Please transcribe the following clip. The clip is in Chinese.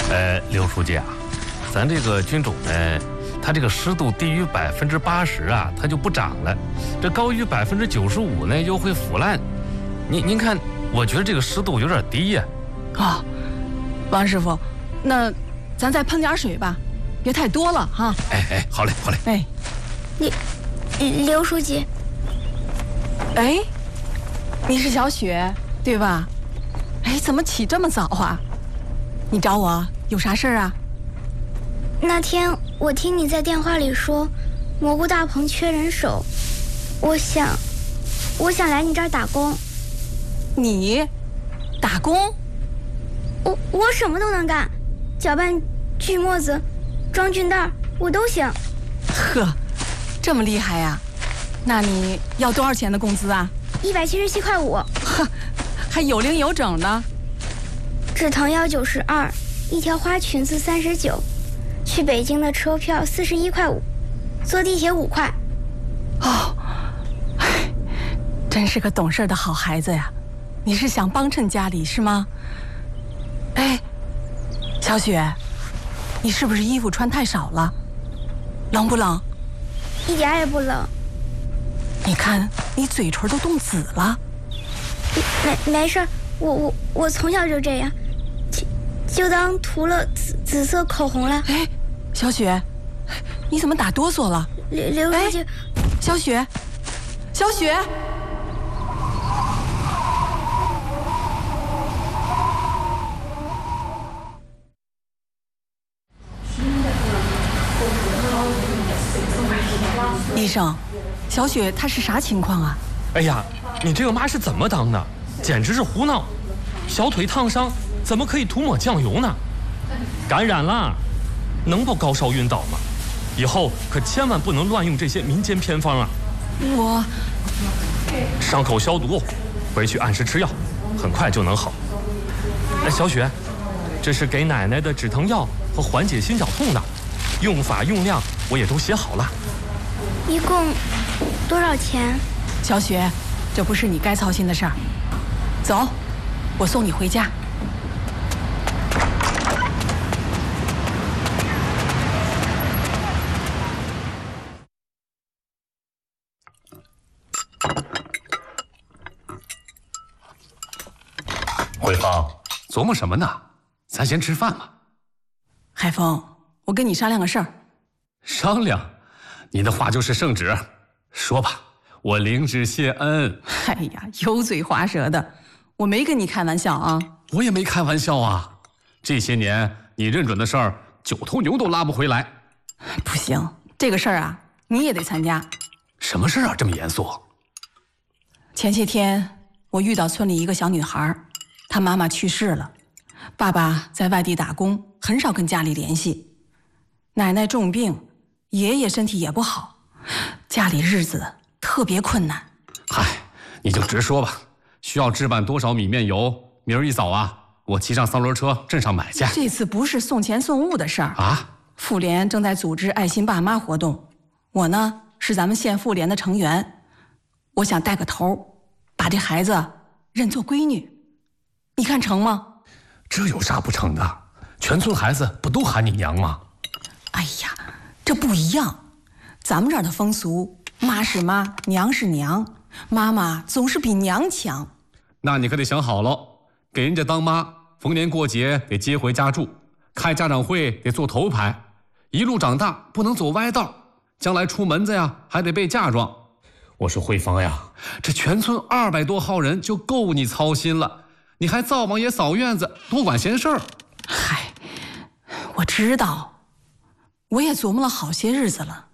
刘书记啊，咱这个菌种呢，它这个湿度低于80%啊，它就不长了；这高于95%呢，又会腐烂。您看，我觉得这个湿度有点低呀。 哦，王师傅，那咱再喷点水吧，别太多了哈。 哎，好嘞。 哎， 刘书记， 哎，你是小雪对吧？哎，怎么起这么早啊？你找我有啥事儿啊？ 那天我听你在电话里说，蘑菇大棚缺人手，我想来你这儿打工。 你打工？ 我什么都能干，搅拌锯末子、装菌袋我都行。 呵，这么厉害呀？那你要多少钱的工资啊 ？177.5块。 呵，还有零有整的。 止疼药92，一条花裙子39，去北京的车票41.5块，坐地铁5块。 哦，哎，真是个懂事的好孩子呀！你是想帮衬家里是吗？哎，小雪，你是不是衣服穿太少了？冷不冷？ 一点也不冷。 你看你嘴唇都冻紫了。 没事，我从小就这样，就当涂了紫色口红了。 哎，小雪，你怎么打哆嗦了？ 刘书记， 小雪。医生，小雪她是啥情况啊？ 哎呀，你这个妈是怎么当的？简直是胡闹！小腿烫伤怎么可以涂抹酱油呢？感染了，能不高烧晕倒吗？以后可千万不能乱用这些民间偏方啊！ 我伤口消毒，回去按时吃药，很快就能好。哎，小雪，这是给奶奶的止疼药和缓解心绞痛的，用法用量我也都写好了。 一共多少钱？ 小雪，这不是你该操心的事儿。走，我送你回家。 慧芳，琢磨什么呢？咱先吃饭吧。 海峰，我跟你商量个事儿。 商量？你的话就是圣旨，说吧，我领旨谢恩。 哎呀，油嘴滑舌的，我没跟你开玩笑啊。 我也没开玩笑啊。这些年你认准的事儿，9头牛都拉不回来。 不行，这个事儿啊，你也得参加。 什么事儿啊？这么严肃？ 前些天我遇到村里一个小女孩，她妈妈去世了，爸爸在外地打工，很少跟家里联系。奶奶重病，爷爷身体也不好，家里日子特别困难。 嗨，你就直说吧。需要置办多少米面油？明儿一早啊，我骑上3轮车镇上买去。 这次不是送钱送物的事儿啊。 妇联正在组织爱心爸妈活动，我呢是咱们县妇联的成员，我想带个头，把这孩子认作闺女，你看成吗？ 这有啥不成的？全村孩子不都喊你娘吗？ 哎呀，这不一样，咱们这儿的风俗，妈是妈，娘是娘，妈妈总是比娘强。 那你可得想好喽，给人家当妈，逢年过节得接回家住，开家长会得做头牌，一路长大不能走歪道，将来出门子呀还得备嫁妆。我说慧芳呀，这全村200多号人就够你操心了，你还灶王爷扫院子，多管闲事儿。 嗨，我知道，我也琢磨了好些日子了。